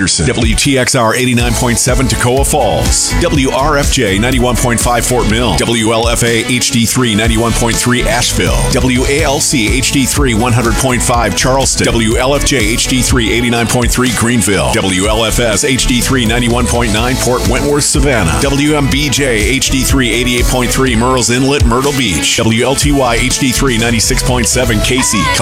Henderson. WTXR 89.7 Toccoa Falls. WRFJ 91.5 Fort Mill. WLFA HD3 91.3 Asheville. WALC HD3 100.5 Charleston. WLFJ HD3 89.3 Greenville. WLFS HD3 91.9 Port Wentworth, Savannah. WMBJ HD3 88.3 Murrells Inlet, Myrtle Beach. WLTY HD3 96.7 Casey,